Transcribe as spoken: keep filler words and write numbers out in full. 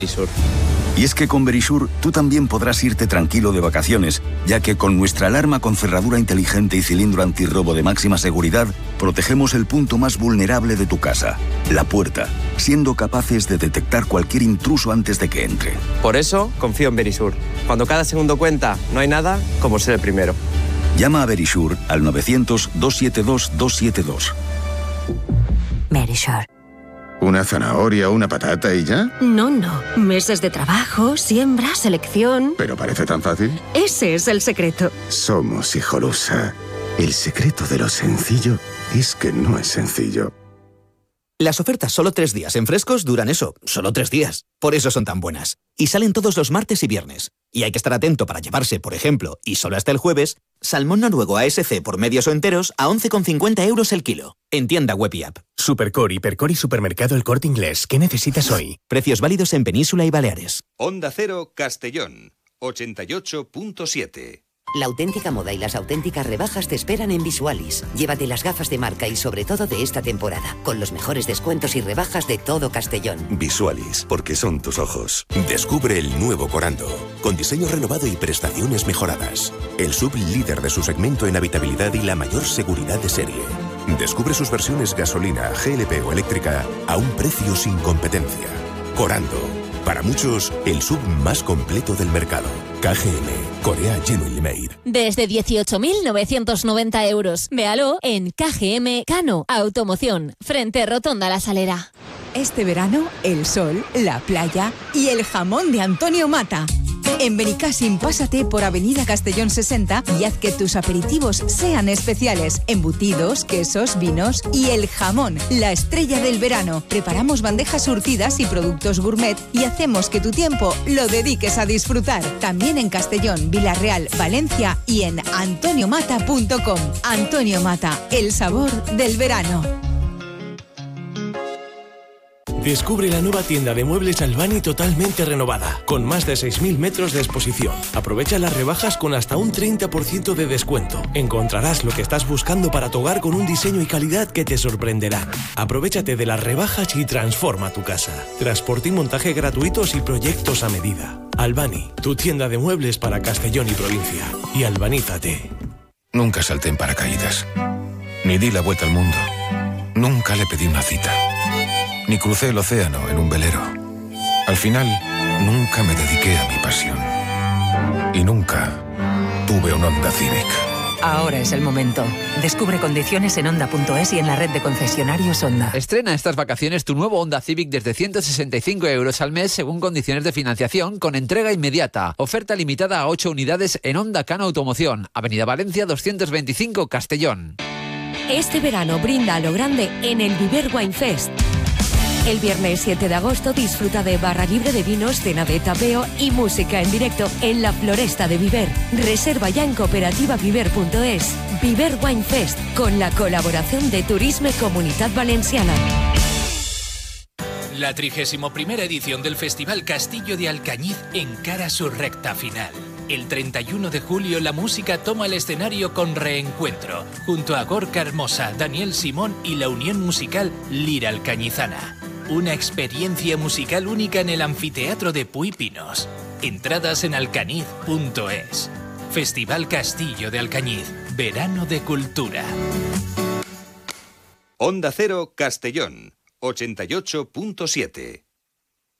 Verisur. Y es que con Verisur tú también podrás irte tranquilo de vacaciones, ya que con nuestra alarma con cerradura inteligente y cilindro antirrobo de máxima seguridad, protegemos el punto más vulnerable de tu casa, la puerta, siendo capaces de detectar cualquier intruso antes de que entre. Por eso confío en Verisur. Cuando cada segundo cuenta, no hay nada como ser el primero. Llama a Verisur al novecientos, doscientos setenta y dos, doscientos setenta y dos. Verisur. ¿Una zanahoria o una patata y ya? No, no. Meses de trabajo, siembra, selección... ¿Pero parece tan fácil? Ese es el secreto. Somos Hijolusa. El secreto de lo sencillo es que no es sencillo. Las ofertas solo tres días en Frescos duran eso, solo tres días. Por eso son tan buenas. Y salen todos los martes y viernes. Y hay que estar atento para llevarse, por ejemplo, y solo hasta el jueves, salmón noruego A S C por medios o enteros a once con cincuenta euros el kilo. En tienda web y app. Supercore, Hipercore y Supermercado El Corte Inglés. ¿Qué necesitas hoy? Precios válidos en Península y Baleares. Onda Cero Castellón, ochenta y ocho punto siete. La auténtica moda y las auténticas rebajas te esperan en Visualis. Llévate las gafas de marca y sobre todo de esta temporada, con los mejores descuentos y rebajas de todo Castellón. Visualis, porque son tus ojos. Descubre el nuevo Corando, con diseño renovado y prestaciones mejoradas. El sub líder de su segmento en habitabilidad y la mayor seguridad de serie. Descubre sus versiones gasolina, G L P o eléctrica a un precio sin competencia. Corando. Para muchos, el sub más completo del mercado. K G M, Korea Genuine Made. Desde dieciocho mil novecientos noventa euros. Véalo en K G M Cano Automoción, frente Rotonda La Salera. Este verano, el sol, la playa y el jamón de Antonio Mata. En Benicassim, pásate por Avenida Castellón sesenta y haz que tus aperitivos sean especiales. Embutidos, quesos, vinos y el jamón, la estrella del verano. Preparamos bandejas surtidas y productos gourmet y hacemos que tu tiempo lo dediques a disfrutar. También en Castellón, Villarreal, Valencia y en antonio mata punto com. Antonio Mata, el sabor del verano. Descubre la nueva tienda de muebles Albani totalmente renovada, con más de seis mil metros de exposición. Aprovecha las rebajas con hasta un treinta por ciento de descuento. Encontrarás lo que estás buscando para tu hogar con un diseño y calidad que te sorprenderán. Aprovechate de las rebajas y transforma tu casa. Transporte y montaje gratuitos y proyectos a medida. Albani, tu tienda de muebles para Castellón y provincia. Y albanízate. Nunca salté en paracaídas. Ni di la vuelta al mundo. Nunca le pedí una cita. Ni crucé el océano en un velero. Al final, nunca me dediqué a mi pasión. Y nunca tuve un Honda Civic. Ahora es el momento. Descubre condiciones en Honda punto es y en la red de concesionarios Honda. Estrena estas vacaciones tu nuevo Honda Civic desde ciento sesenta y cinco euros al mes según condiciones de financiación con entrega inmediata. Oferta limitada a ocho unidades en Honda Cano Automoción. Avenida Valencia doscientos veinticinco, Castellón. Este verano brinda a lo grande en el Viver Wine Fest. El viernes siete de agosto disfruta de barra libre de vinos, cena de tapeo y música en directo en la Floresta de Viver. Reserva ya en cooperativa viver punto es. Viver Wine Fest, con la colaboración de Turisme Comunitat Valenciana. La trigésima primera edición del Festival Castillo de Alcañiz encara su recta final. El treinta y uno de julio la música toma el escenario con Reencuentro, junto a Gorka Hermosa, Daniel Simón y la unión musical Lira Alcañizana. Una experiencia musical única en el anfiteatro de Puy Pinos. Entradas en alcañiz punto es. Festival Castillo de Alcañiz, verano de cultura. Onda Cero Castellón, ochenta y ocho punto siete.